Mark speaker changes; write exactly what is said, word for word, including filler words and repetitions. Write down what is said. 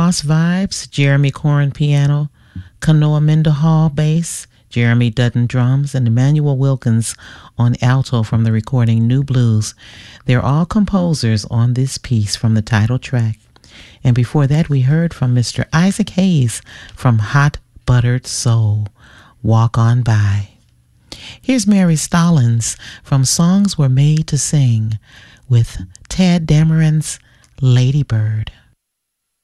Speaker 1: Ross vibes, Jeremy Corrin piano, Kanoa Mendenhall bass, Jeremy Dutton drums, and Emmanuel Wilkins on alto from the recording New Blues. They're all composers on this piece from the title track. And before that, we heard from Mister Isaac Hayes from Hot Buttered Soul, Walk On By. Here's Mary Stallings from Songs Were Made to Sing with Tad Dameron's Lady Bird.